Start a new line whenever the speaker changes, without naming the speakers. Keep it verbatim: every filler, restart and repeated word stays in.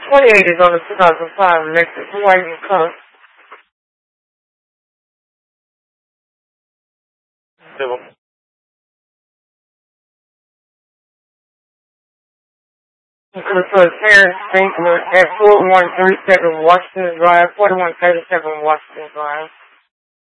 twenty-eight is on the two thousand five Lexus White and color.
Civil.
This was Terrence Finkler at four one three seven Washington Drive, forty-one thirty-seven Washington Drive.